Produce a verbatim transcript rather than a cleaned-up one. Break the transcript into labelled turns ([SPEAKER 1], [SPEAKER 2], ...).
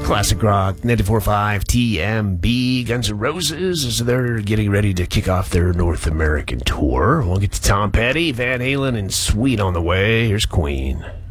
[SPEAKER 1] Classic rock, ninety-four point five T M B, Guns N' Roses, as they're getting ready to kick off their North American tour. We'll get to Tom Petty, Van Halen, and Sweet on the way. Here's Queen.